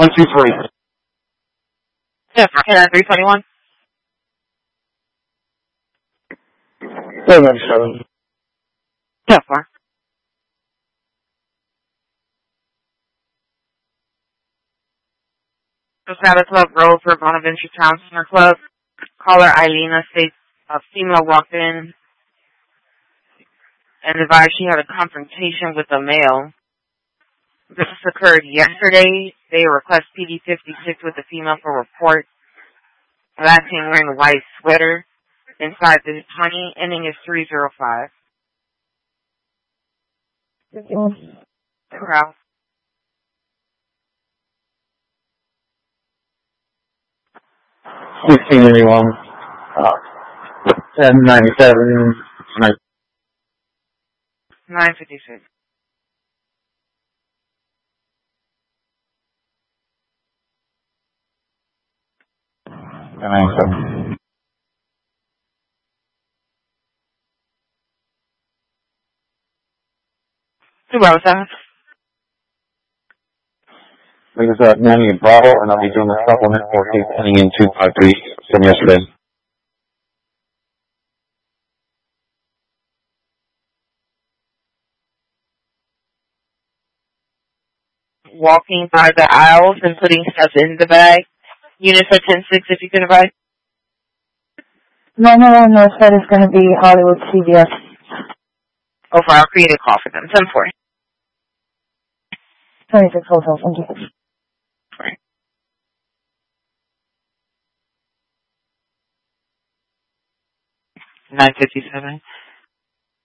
123. Yeah, 321. 797. Yeah, 4. Sabbath Club Road for Bonaventure Town Center Club. Caller Eileen states a female walked in and advised she had a confrontation with a male. This occurred yesterday. They request PD 56 with the female for report. Last team wearing a white sweater. Inside the 20, ending is 305. Crowd. 1681. 1097. 956. Two Bravo 7. This is Manny and Bravo, and I'll be doing the supplement for case ending in 253 from yesterday. Walking by the aisles and putting stuff in the bag. Units at 10-6 if you can advise. No, said it's going to be Hollywood CVS. Oh, for I'll create a call for them. 10-4. 26 Hotel, thank you. 957.